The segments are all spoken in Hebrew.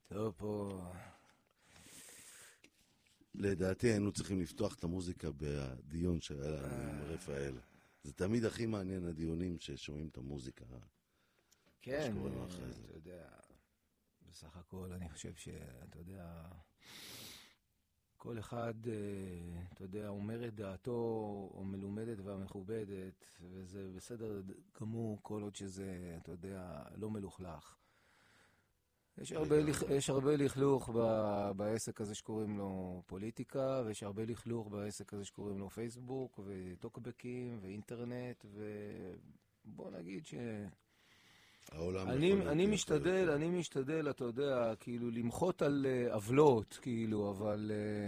טוב, פה... לדעתי היינו צריכים לפתוח את המוזיקה בדיון שהיה לנו עם רפאל. זה תמיד הכי מעניין הדיונים ששומעים את המוזיקה. כן, אתה יודע, בסך הכל אני חושב שאתה יודע, כל אחד, אתה יודע, אומר את דעתו המלומדת והמכובדת, וזה בסדר גמור כל עוד שזה, אתה יודע, לא מלוכלך. יש הרבה לכלוך בעסק הזה שקוראים לו פוליטיקה, ויש הרבה לכלוך בעסק הזה שקוראים לו פייסבוק, וטוקבקים, ואינטרנט, ובוא נגיד ש... אני משתדל, אתה יודע, כאילו, למחות על עוולות, כאילו, אבל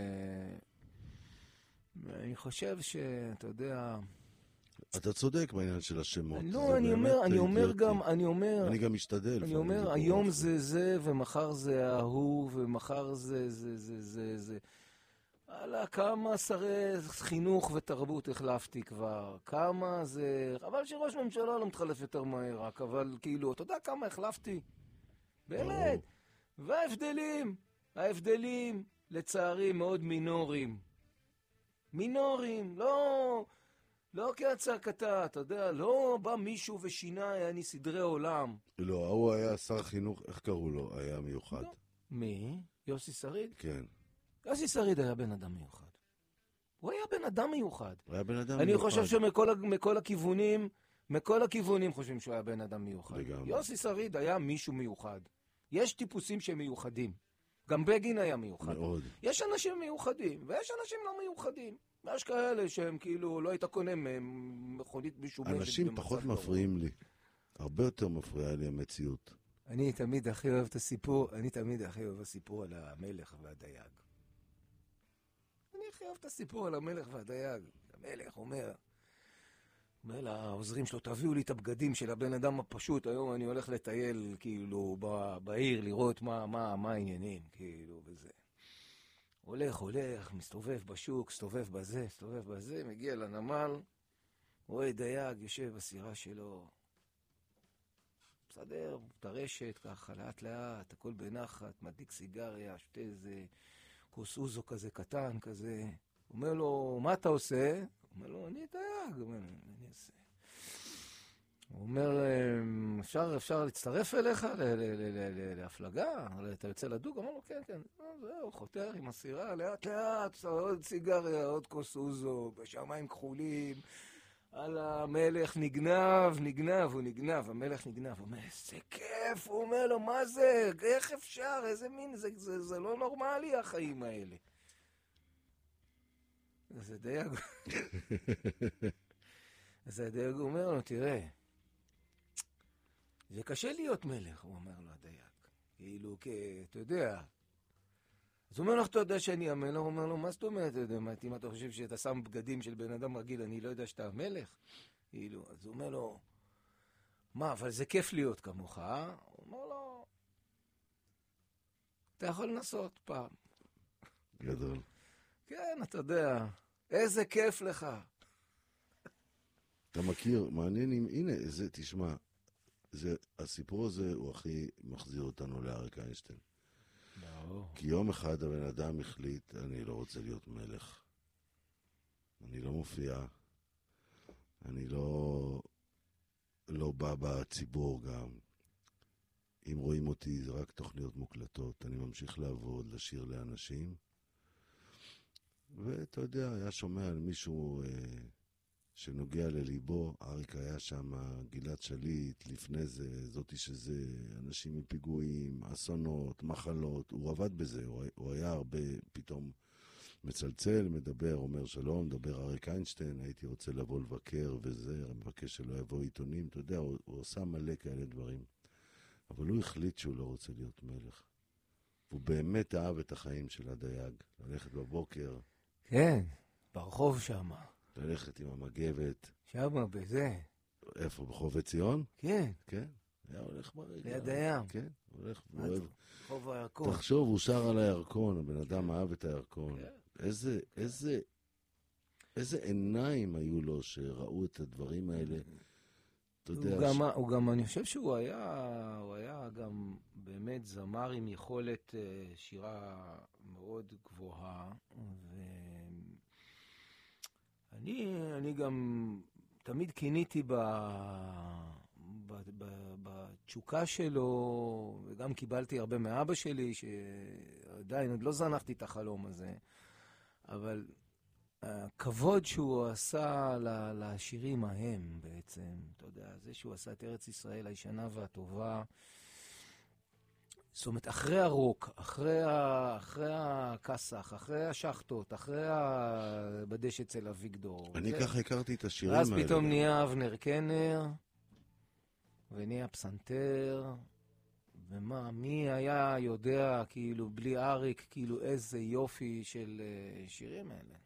אני חושב שאתה יודע... אתה צודק בעניין של השמות. לא, אני גם משתדל. אני אומר, היום זה, ומחר זה ההוא, ומחר זה. הלאה, כמה שרי חינוך ותרבות החלפתי כבר, כמה זה... אבל שראש ממשלה לא מתחלף יותר מהר, רק, אבל כאילו, אתה יודע כמה החלפתי? באמת. וההבדלים, לצערי, מאוד מינוריים. לא כהצעקתה, אתה יודע, לא בא מישהו ושינה, אני סדרי עולם. לא, הוא היה שר החינוך, איך קראו לו? היה מיוחד. מי? יוסי שריד? כן. יוסי שריד היה בן אדם מיוחד. הוא היה בן אדם מיוחד. אני מיוחד. חושב מכל הכיוונים חושבים שהוא היה בן אדם מיוחד. לגמרי. יוסי שריד היה מישהו מיוחד. יש טיפוסים שהם מיוחדים. גם בגין היה מיוחד. מאוד. יש אנשים מיוחדים, ויש אנשים לא מיוחדים. יש כאלה שהם כאילו, לא היית קונה מכונית משובשת. אנשים פחות מפריעים לי. הרבה יותר מפריעה לי המציאות. אני תמיד הכי אוהב את הסיפור על המלך והדייג. אני הכי אוהב את הסיפור על המלך והדייג. המלך אומר לעוזרים שלו, תביאו לי את הבגדים של הבן אדם הפשוט, היום אני הולך לטייל כאילו בעיר, לראות מה העניינים, כאילו, וזה. הולך, מסתובב בשוק, מסתובב בזה, מגיע לנמל, רואה דייג, יושב בסירה שלו, מסדר את הרשת ככה, לאט, הכל בנחת, מדליק סיגריה, שותה איזה כוס אוזו כזה קטן כזה. אומר לו, מה אתה עושה? אומר לו, אני דייג, אני אעשה. הוא אומר, אפשר להצטרף אליך להפלגה? אתה יוצא לדוג? אמר לו, כן. זהו, חותר עם הסירה, לאט, עוד סיגריה, עוד כוס אוזו, בשמיים כחולים, על המלך נגנב, המלך נגנב, הוא אומר, איזה כיף, הוא אומר לו, מה זה? איך אפשר? איזה מין, זה לא נורמלי החיים האלה. זה דייג. אז הדייג אומר לו, תראה, זה קשה להיות מלך, הוא אומר לו, הדייג. כאילו, אתה יודע. אז הוא אומר לך, אתה יודע שאני המלך? הוא אומר לו, מה זאת אומרת? אם אתה חושב שאתה שם בגדים של בן אדם רגיל, אני לא יודע שאתה המלך? כאילו, אז הוא אומר לו, מה, אבל זה כיף להיות כמוך, אה? הוא אומר לו, אתה יכול לנסות פעם. גדול. כן, אתה יודע, איזה כיף לך. אתה מכיר, מעניין אם, הנה, תשמע, הסיפור הזה הוא הכי מחזיר אותנו לאריק איינשטיין. כי יום אחד הבן אדם החליט, אני לא רוצה להיות מלך. אני לא מופיע. אני לא בא בציבור גם. אם רואים אותי, זה רק תוכניות מוקלטות. אני ממשיך לעבוד, לשיר לאנשים. ואתה יודע, היה שומע על מישהו שנוגע לליבו. אריק היה שם, גלעד שליט, לפני זה, זאתי שזה, אנשים מפיגועים, אסונות, מחלות. הוא עבד בזה, הוא היה הרבה פתאום מצלצל, מדבר, אומר שלום, מדבר אריק איינשטיין, הייתי רוצה לבוא לבקר וזה, מבקש שלא יבוא עיתונים, אתה יודע, הוא עושה מלא כאלה דברים. אבל הוא החליט שהוא לא רוצה להיות מלך. והוא באמת אהב את החיים של הדייג, ללכת בבוקר. כן, ברחוב שמה. ללכת עם המגבת. שמה, בזה. איפה, בחוב ציון? כן. כן, היה הולך ברגע. ליד הים. כן, הולך ואוהב. חוב הירקון. תחשוב, הוא שר על הירקון, הבן אדם אהב את הירקון. איזה עיניים היו לו שראו את הדברים האלה. הוא גם, אני חושב שהוא היה גם באמת זמר עם יכולת שירה מאוד גבוהה, ואני גם תמיד קיניתי בתשוקה שלו, וגם קיבלתי הרבה מאבא שלי, שעדיין עוד לא זנחתי את החלום הזה, אבל הכבוד שהוא עשה לשירים ההם בעצם, אתה יודע, זה שהוא עשה את ארץ ישראל הישנה והטובה, זאת אומרת, אחרי הרוק, אחרי הקסח, אחרי השחטות, אחרי בדש אצל אביגדור. אני ככה הכרתי את השירים האלה. ואז פתאום נהיה אבנר קנר, ונהיה פסנתר, ומה, מי היה יודע, כאילו, בלי אריק, כאילו, איזה יופי של שירים האלה.